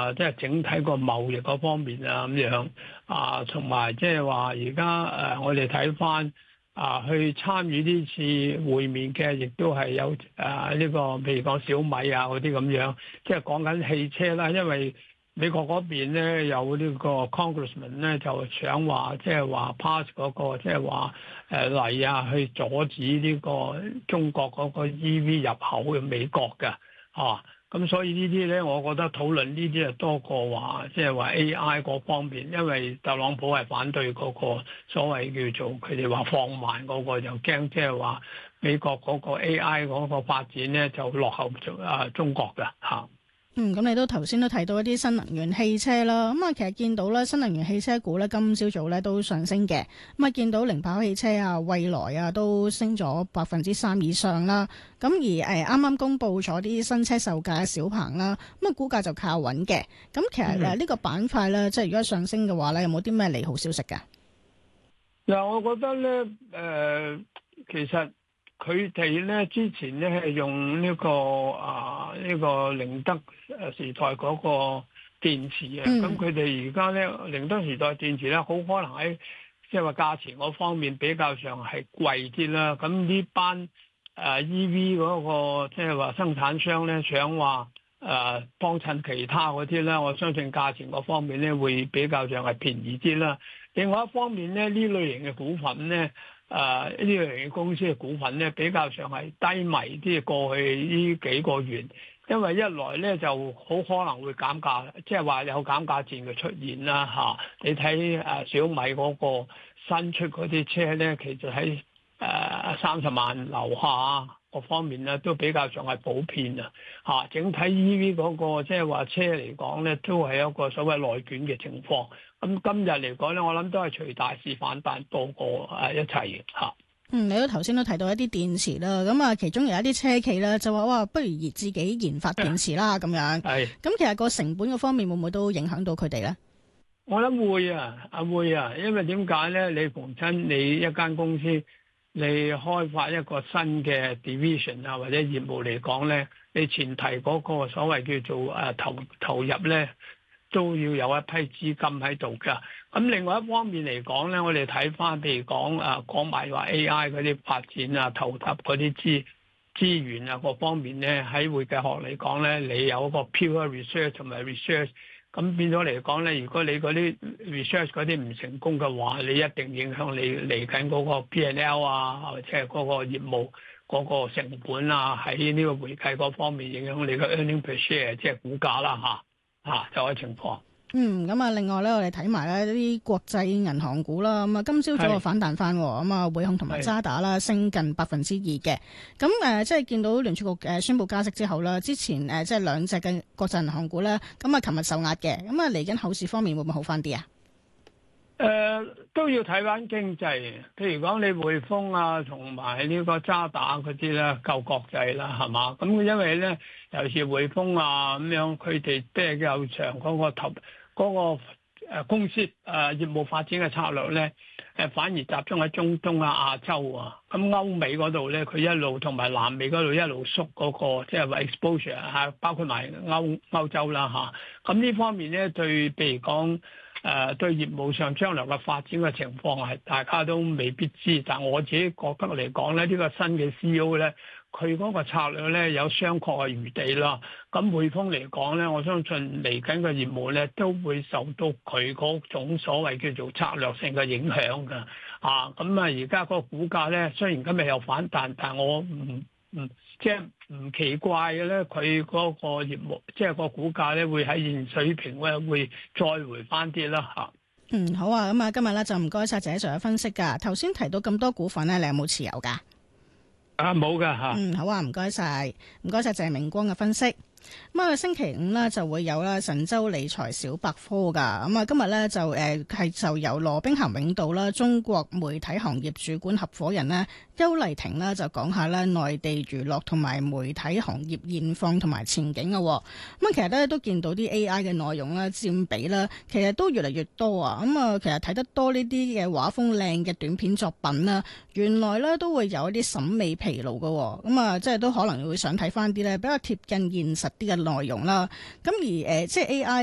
即係整體個貿易嗰方面啊咁樣啊，同埋即係話而家我哋睇翻去參與呢次會面嘅，亦都係有呢個譬如講小米啊嗰啲咁樣，即係講緊汽車啦，因為美國嗰邊咧有呢個 Congressman 咧就想話即係話 pass 嗰個即係話嚟啊去阻止呢個中國嗰個 EV 入口嘅美國嘅咁所以呢啲咧，我覺得討論呢啲係多過話即係話 AI 嗰方面，因為特朗普係反對嗰個所謂叫做佢哋話放慢嗰個，就驚即係話美國嗰個 AI 嗰個發展咧就落後中國嘅咁你都頭先都提到一啲新能源汽車啦，咁其實見到咧新能源汽車股咧今朝早咧都上升嘅，咁見到零跑汽車啊、蔚來啊都升咗3%以上啦，咁而啱啱公布咗啲新車售價嘅小鵬啦，咁股價就靠穩嘅，咁其實呢個板塊咧，即係如果上升嘅話咧，有冇啲咩利好消息㗎？ 我覺得咧其實佢哋咧之前咧係用呢個寧德時代嗰個電池咁佢哋而家咧寧德時代電池咧好可能喺即係話價錢嗰方面比較上係貴啲啦。咁呢班EV 嗰個即係話生產商咧想話幫襯其他嗰啲咧，我相信價錢嗰方面咧會比較上係便宜啲啦。另外一方面咧，呢類型嘅股份咧。呢類型嘅公司嘅股份咧比較上係低迷啲，過去呢幾個月，因為一來咧就好可能會減價，即係話有減價戰嘅出現啦你睇小米嗰個新出嗰啲車咧，其實喺30萬樓下各方面咧都比較上係普遍整體 EV 嗰個即係話車嚟講咧，都係一個所謂內卷嘅情況。咁今日嚟講咧，我諗都係隨大市反彈多過一切你都頭先都提到一啲電池啦，咁其中有一啲車企咧就話哇，不如自己研發電池啦咁樣。係。咁其實個成本嘅方面會唔會都影響到佢哋咧？ 我諗會會啊，因為點解咧？你逢親你一間公司，你開發一個新嘅 division 或者業務嚟講咧，你前提嗰個所謂叫做投入咧，都要有一批資金喺度㗎。咁另外一方面嚟講咧，我哋睇翻譬如講埋話 AI 嗰啲發展投入嗰啲資源各方面咧，喺會計學嚟講咧，你有一個 pure research 同埋 research， 咁變咗嚟講咧，如果你嗰啲 research 嗰啲唔成功嘅話，你一定影響你嚟緊嗰個 P&L 或者係嗰個業務嗰個成本喺呢個會計嗰方面影響你嘅 earning per share， 即係股價啦就係情況。 另外咧，我哋睇埋咧啲國際銀行股啦，今朝早就反彈翻，匯控同埋渣打啦，升近2%嘅。咁即係見到聯儲局宣布加息之後啦，之前即係兩隻嘅國際銀行股咧，咁琴日受壓嘅，嚟緊後市方面會唔會好翻啲啊？ 都要睇翻經濟，譬如講你匯豐同埋呢個渣打嗰啲咧，夠國際啦，係嘛？咁因為咧，尤其是匯豐咁樣，佢哋即係較長嗰個公司業務發展嘅策略咧，反而集中喺中東亞洲咁歐美嗰度咧，佢一路同埋南美嗰度一路縮嗰個即係話 exposure 包括埋歐洲啦咁呢方面咧，對譬如講對業務上將來嘅發展嘅情況係大家都未必知，但我自己覺得嚟講咧，呢個新嘅 CEO 咧，佢嗰個策略咧有商榷嘅餘地啦。咁匯豐嚟講咧，我相信嚟緊嘅業務咧都會受到佢嗰種所謂叫做策略性嘅影響㗎。而家個股價咧雖然今日有反彈，但我即係唔奇怪嘅咧，佢嗰個業務即係個股價咧會喺現水平咧會再回翻啲啦好啊，咁今日咧就唔該晒謝 Sir 嘅分析㗎。頭先提到咁多股份咧，你有冇持有㗎？ 冇㗎好啊，唔該晒謝明光嘅分析。星期五呢就會有啦神州理財小百科噶，今日呢就係由羅兵咸永道啦中國媒體行業主管合夥人呢邱麗婷呢就講下咧內地娛樂同埋媒體行業現況同埋前景嘅。其實咧都見到啲 AI 嘅內容啦佔比啦，其實都越嚟越多啊。其實睇得多呢啲嘅畫風靚嘅短片作品啦，原來咧都會有一啲審美疲勞嘅。即係都可能會想睇翻啲咧比較貼近現實啲嘅內容啦。咁而即係 AI